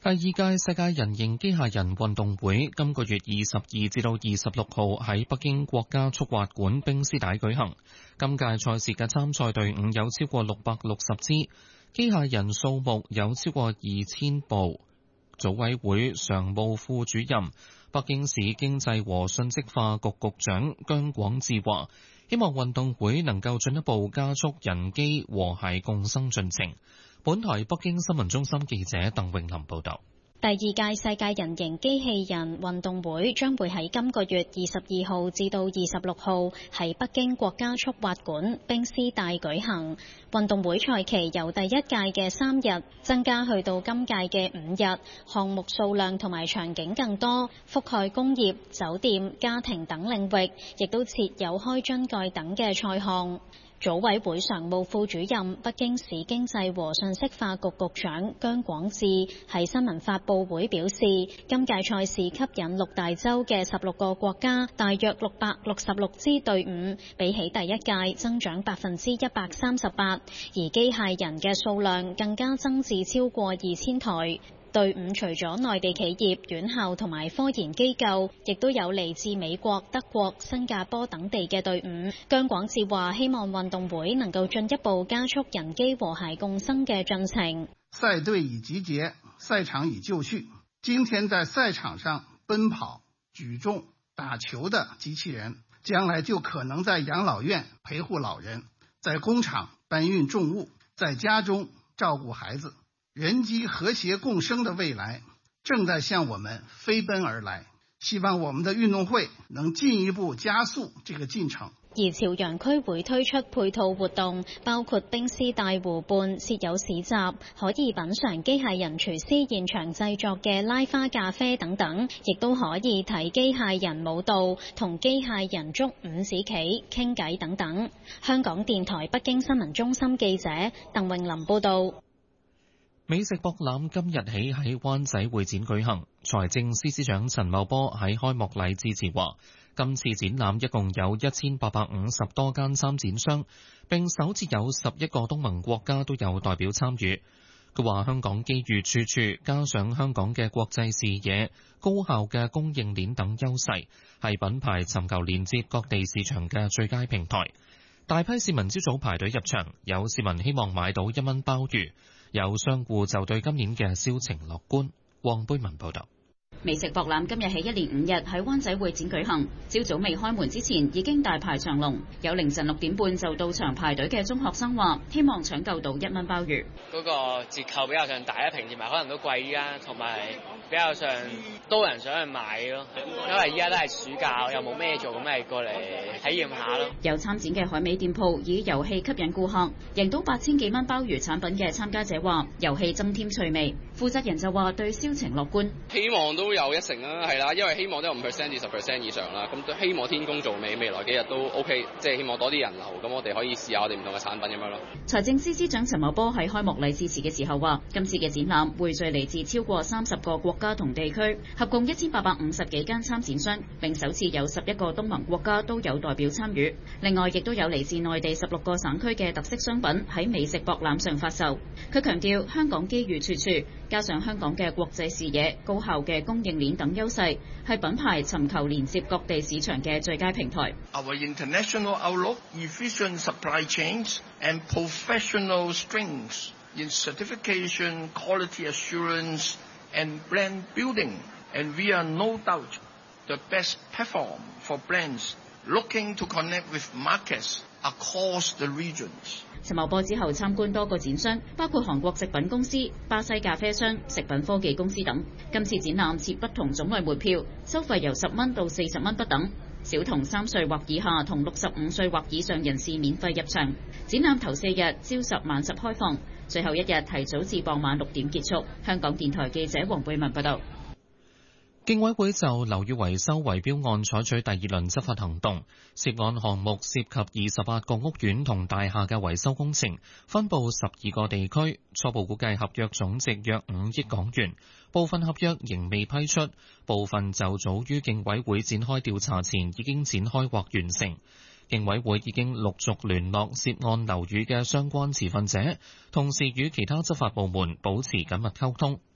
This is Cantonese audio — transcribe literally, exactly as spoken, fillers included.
第二屆世界人形機械人運動會今個月二十二至到二十六號喺北京國家速滑館冰絲帶舉行。今屆賽事嘅參賽隊伍有超過六百六十支，機械人數目有超過二千部。組委會常務副主任、北京市經濟和信息化局局長姜廣智話，希望運動會能夠進一步加速人機和諧共生進程。本台北京新聞中心記者鄧永林報道。 第二屆世界人形機器人運動會將會喺今個月二十二號至到二十六號喺北京國家速滑館冰絲帶舉行。運動會賽期由第一屆嘅三日增加去到今屆嘅五日，項目數量同埋場景更多，覆蓋工業、酒店、家庭等領域，亦都設有開樽蓋等嘅賽項。組委會常務副主任、北京市經濟和信息化局局長姜廣智喺新聞發佈會表示，今屆賽事吸引六大洲嘅十六個國家，大約六百六十六支隊伍，比起第一屆增長百分之一百三十八，而機械人嘅數量更加增至超過二千台。隊伍除咗內地企業、院校同埋科研機構，亦都有嚟自美國、德國、新加坡等地嘅隊伍。姜廣智話：希望運動會能夠進一步加速人機和諧共生嘅進程。 賽隊已集結，賽場已就緒。今天在賽場上奔跑、舉重、打球的機器人，將來就可能在養老院陪護老人，在工廠搬運重物，在家中照顧孩子。人機和諧共生的未來正在向我們飛奔而來，希望我們的運動會能進一步加速這個進程。 而朝陽區會推出配套活動，包括冰絲帶湖畔設有市集，可以品嚐機械人廚師現場製作嘅拉花咖啡等等，亦都可以睇機械人舞蹈同機械人捉五子棋、傾偈等等。香港電台北京新聞中心記者鄧穎琳報道。 美食博覽今日起喺灣仔會展舉行，財政司司長陳茂波喺開幕禮致辭話，今次展覽一共有一千八百五十多間參展商，並首次有十一個東盟國家都有代表參與。佢話香港機遇處處，加上香港嘅國際視野、高效嘅供應鏈等優勢，係品牌尋求連接各地市場嘅最佳平台。大批市民朝早排隊入場，有市民希望買到一蚊鮑魚。有商戶就對今年嘅銷情樂觀。黃貝文報道。 美食博覽今日起一連五日喺灣仔會展舉行，朝早未開門之前已經大排長龍，有凌晨六點半就到場排隊嘅中學生話，希望搶購到一蚊鮑魚。 嗰個折扣比較上大一平，同埋可能都貴啲啦，同埋比較上多人想去買咯。因為依家都係暑假，又冇咩做，咁咪過嚟體驗下咯。 有參展嘅海味店鋪以遊戲吸引顧客，贏到八千幾蚊鮑魚產品嘅參加者話，遊戲增添趣味。負責人就話對銷情樂觀， 希望都有一成啦，係啦，因為希望都有五 percent 至十 percent 以上啦，咁都希望天公造美，未來幾日都 OK， 即係希望多啲人流，咁我哋可以試下我哋唔同嘅產品咁樣咯。 財政司司長陳茂波喺開幕禮致辭嘅時候話，今次嘅展覽匯聚嚟自超過三十個國家同地區，合共一千八百五十幾間參展商，並首次有十一個東盟國家都有代表參與。另外，亦都有嚟自內地十六個省區嘅特色商品喺美食博覽上發售。佢強調香港機遇處處，加上香港嘅國際視野、高效嘅供應鏈等優勢，係品牌尋求連接各地市場嘅最佳平台。 Our international outlook, efficient supply chains, and professional strengths in certification, quality assurance, and brand building, and we are no doubt the best platform for brands looking to connect with markets across the regions. 陳茂波之後參觀多個展商，包括韓國食品公司、巴西咖啡商、食品科技公司等。今次展覽設不同種類門票，收費由十蚊到四十蚊不等。小童三歲或以下同六十五歲或以上人士免費入場。展覽頭四日朝十晚十開放，最後一日提早至傍晚六點結束。香港電台記者黃貝文報道。 競委會就樓宇維修圍標案採取第二輪執法行動，涉案項目涉及二十八個屋苑同大廈嘅維修工程，分佈十二個地區，初步估計合約總值約五億港元，部分合約仍未批出，部分就早於競委會展開調查前已經展開或完成。競委會已經陸續聯絡涉案樓宇嘅相關持份者，同時與其他執法部門保持緊密溝通。